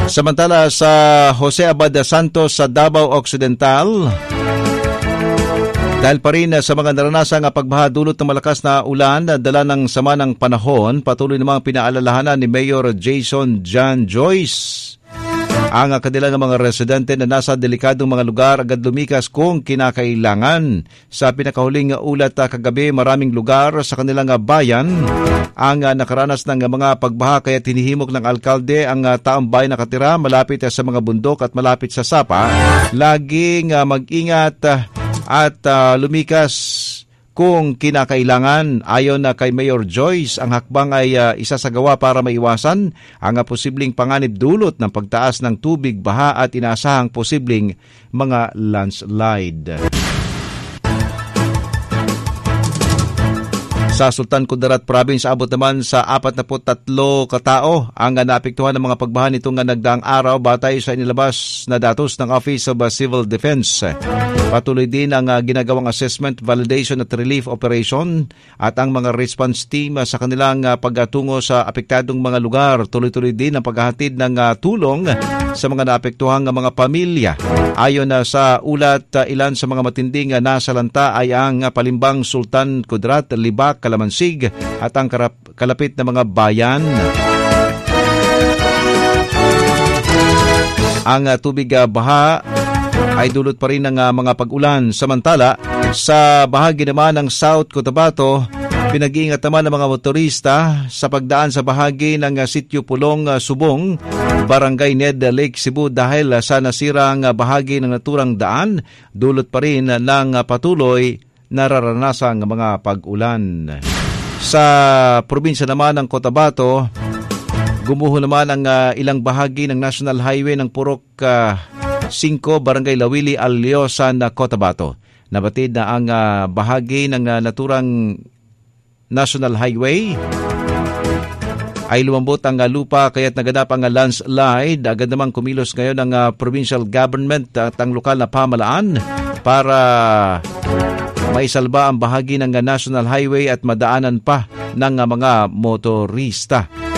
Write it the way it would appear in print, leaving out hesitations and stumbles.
Samantala sa Jose Abad Santos sa Davao Occidental, dahil pa rin sa mga naranasang pagbaha dulot ng malakas na ulan, dala ng sama ng panahon, patuloy namang pinaalalahanan ni Mayor Jason John Joyce ang kanilang mga residente na nasa delikadong mga lugar agad lumikas kung kinakailangan. Sa pinakahuling ulat kagabi, maraming lugar sa kanilang bayan ang nakaranas ng mga pagbaha, kaya tinihimok ng alkalde ang taong bayan nakatira malapit sa mga bundok at malapit sa sapa. Laging mag-ingat at lumikas kung kinakailangan. Ayon kay Mayor Joyce, ang hakbang ay isasagawa para maiwasan ang posibleng panganib dulot ng pagtaas ng tubig, baha at inaasahang posibleng mga landslide. Sa Sultan Kudarat Province, abot naman sa 43 katao ang naapektuhan ng mga pagbaha nitong nagdaang araw batay sa inilabas na datos ng Office of Civil Defense. Patuloy din ang ginagawang assessment, validation at relief operation at ang mga response team sa kanilang pagtungo sa apektadong mga lugar. Tuloy-tuloy din ang paghahatid ng tulong sa mga naapektuhang mga pamilya. Ayon sa ulat, ilan sa mga matinding nasalanta ay ang Palimbang, Sultan Kudarat, Libak, Kalamansig at ang kalapit na mga bayan. Ang tubig baha ay dulot pa rin ng mga pag-ulan. Samantala, sa bahagi naman ng South Cotabato, pinag-iingat naman ng mga motorista sa pagdaan sa bahagi ng Sitio Pulong, Subong, Barangay Ned, Lake Cebu dahil sa nasirang bahagi ng naturang daan, dulot pa rin ng patuloy nararanasang mga pag-ulan. Sa probinsya naman ng Cotabato, gumuho naman ang ilang bahagi ng National Highway ng Purok 5, Barangay Lawili, Alyosan, Cotabato. Nabatid na ang bahagi ng naturang National Highway ay lumambot ang lupa kaya't naganap ang landslide. Agad namang kumilos ngayon ang provincial government at ang lokal na pamalaan para maisalba ang bahagi ng National Highway at madaanan pa ng mga motorista.